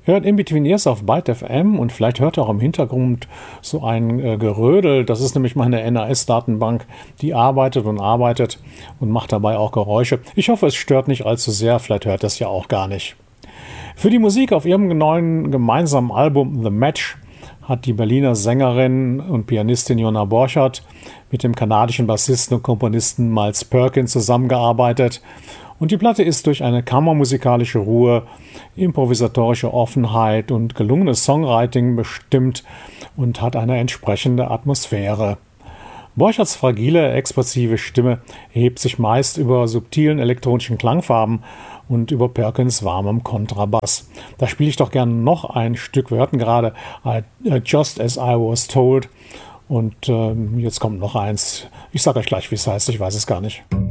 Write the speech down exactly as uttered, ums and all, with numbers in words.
Hört In Between Ears auf Byte F M und vielleicht hört ihr auch im Hintergrund so ein äh, Gerödel. Das ist nämlich meine N A S-Datenbank, die arbeitet und arbeitet und macht dabei auch Geräusche. Ich hoffe, es stört nicht allzu sehr, vielleicht hört ihr es ja auch gar nicht. Für die Musik auf ihrem neuen gemeinsamen Album The Match hat die Berliner Sängerin und Pianistin Jonna Borchert mit dem kanadischen Bassisten und Komponisten Miles Perkins zusammengearbeitet. Und die Platte ist durch eine kammermusikalische Ruhe, improvisatorische Offenheit und gelungenes Songwriting bestimmt und hat eine entsprechende Atmosphäre. Borcherts fragile, expressive Stimme hebt sich meist über subtilen elektronischen Klangfarben und über Perkins warmem Kontrabass. Da spiele ich doch gerne noch ein Stück. Wir hörten gerade Just As I Was Told und äh, jetzt kommt noch eins. Ich sage euch gleich, wie es heißt, ich weiß es gar nicht.